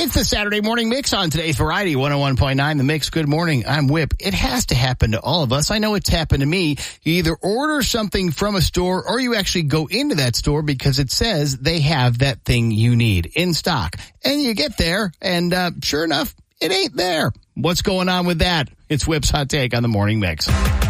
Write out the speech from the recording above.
It's the Saturday Morning Mix on today's Variety 101.9 The Mix. Good morning. I'm Whip. It has to happen to all of us. I know it's happened to me. You either order something from a store or you actually go into that store because it says they have that thing you need in stock. And you get there and sure enough, it ain't there. What's going on with that? It's Whip's Hot Take on the Morning Mix.